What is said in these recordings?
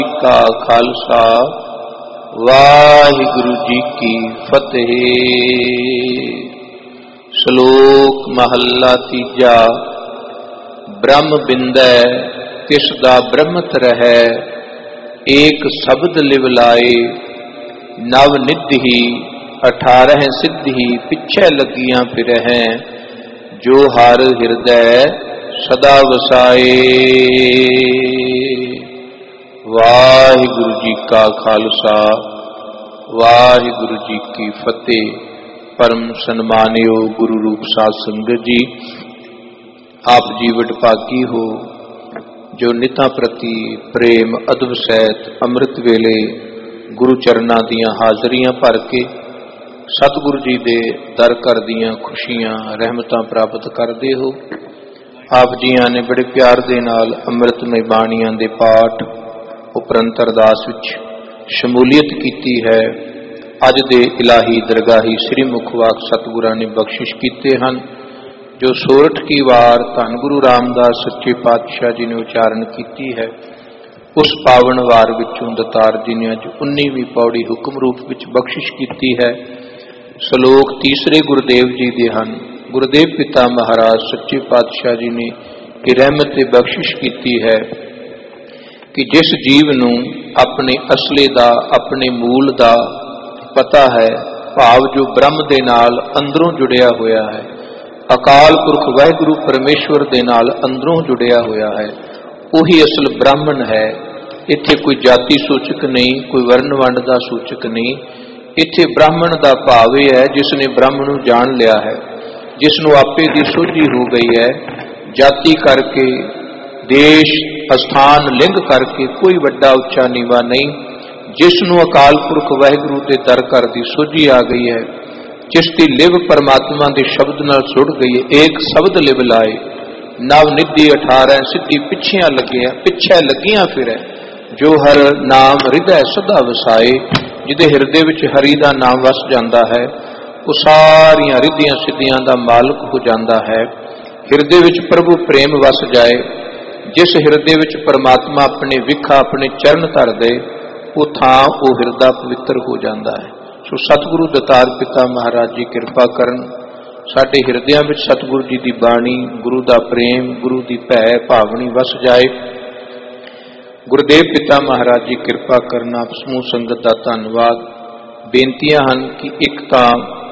का खालसा वाहिगुरु जी की फतेह। श्लोक महला तीजा। ब्रह्म बिंदै किस दा ब्रह्मत रहै, एक शब्द लिव लाए नव निधि 18 सिद्धि पिछे लगियां फिरहै, जो हर हृदय सदा वसाए। वाहिगुरु जी का खालसा वाहिगुरु जी की फतेह। परम सन्मानियो गुरु रूप साध संगत जी, आप जी वडभागी हो जो निता प्रति प्रेम अदब सहित अमृत वेले गुरु चरना दियां हाजरियां भर के सतगुरु जी दे दर कर दियां खुशियां रहमतां प्राप्त करते हो। आप जियां ने बड़े प्यार दे नाल अमृतमय बाणियां दे पाठ उपरंत अरदास विच शमूलियत कीती है। अज दे इलाही दरगाही श्री मुखवाक सतगुरां ने बख्शिश कीते हन, जो सोरठ की वार धन गुरु रामदास सच्चे पातशाह जी ने उचारण की है। उस पावन वार विचों दतार जी ने अज 19वीं पौड़ी हुक्म रूप विच बख्शिश की है। श्लोक तीसरे गुरुदेव जी दे हन। गुरुदेव पिता महाराज सच्चे पातशाह जी ने कि रहमत ते बख्शिश की है कि जिस जीव नूं अपने असले दा अपने मूल दा पता है, भाव जो ब्रह्म दे नाल अंदरों जुड़िया होया है, अकाल पुरख वाहिगुरु परमेश्वर दे नाल अंदरों जुड़िया होया है, उही असल ब्राह्मण है। इत्थे कोई जाति सूचक नहीं, कोई वर्ण वंड दा सूचक नहीं। इत्थे ब्राह्मण दा भाव यह है जिसने ब्रह्म नूं जान लिया है, जिसनों आपे दी सोझी हो गई है। जाति करके, देश स्थान लिंग करके कोई वड्डा उच्चा नीवा नहीं। जिसनों अकाल पुरख वाहिगुरु दे दर कर दी सोझी आ गई है, जिसकी लिव परमात्मा के शब्द नाल जुड़ गई है। एक शब्द लिव लाए नव निधि 18 सिद्धि पिछे लगियां फिर, जो हर नाम हृदय सदा वसाए। जिदे हृदय विच हरि दा नाम वस जाता है, वो सारियां रिद्धियां सिद्धियां दा मालक हो जाता है। हृदय विच प्रभु प्रेम वस जाए, जिस हृदय विच परमात्मा अपने विखा अपने चरण धर दे, वो थां वो हृदय पवित्र हो जाता है। सो सतगुरु दतार पिता महाराज जी कृपा करन, साडे हृदयां विच सतगुरु जी दी बाणी, गुरु दा प्रेम, गुरु दी भै भावनी वस जाए। गुरुदेव पिता महाराज जी कृपा करन। आप समूह संगत दा धन्नवाद। बेनतियां हन कि एक तां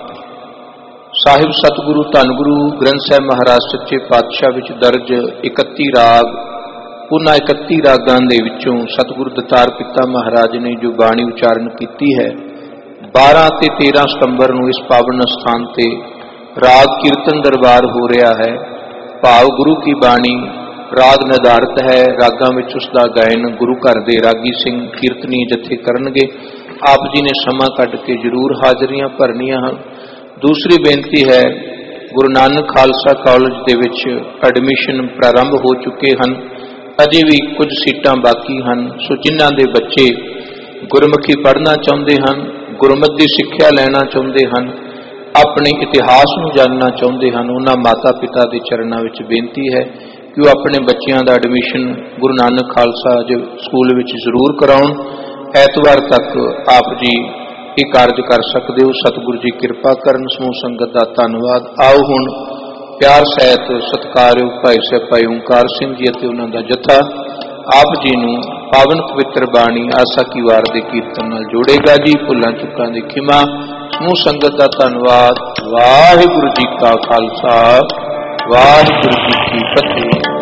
साहिब सतगुरु धन गुरु ग्रंथ साहिब महाराज सच्चे पातशाह विच दर्ज 31 राग, उन्हां 31 रागां दे विचों सतगुरु दतार पिता महाराज ने जो बाणी उचारण की है, 12 ते 13 सितंबर नूं इस पावन स्थान ते राग कीर्तन दरबार हो रहा है। भाव गुरु की बाणी राग निर्धारित है, रागां विच उसदा गायन गुरु घर दे रागी सिंह कीर्तनी जथे करनगे। आप जी ने समा कढ के जरूर हाजरियां भरनियां हन। दूसरी बेनती है, गुरु नानक खालसा कॉलेज दे विच एडमिशन प्रारंभ हो चुके हैं, अजे भी कुछ सीटां बाकी हैं। सो जिन्हां दे बच्चे गुरमुखी पढ़ना चाहते हैं, गुरमत की सिक्ख्या लेना चाहते हैं, अपने इतिहास नूं जानना चाहते हैं, उन्हां माता पिता के चरणों विच बेनती है कि वो अपने बच्चों का admission Guru Nanak Khalsa school which जरूर कराउण। ऐतवार तक आप जी ये कार्य कर सकते हो। सतगुरु जी कृपा करन। समूह संगत का धन्नवाद। आओ हुण प्यार सहित सत्कारयोग भाई साहब भाई ओंकार सिंह जी अते उन्हां दा जत्था आप जी नूं पावन पवित्र बाणी आसा की वार दे कीर्तन नाल जोड़ेगा जी। भुलां चुकां दी खिमा। समूह संगत का धन्नवाद। वाहिगुरु जी का खालसा वाहिगुरु जी की फतेह।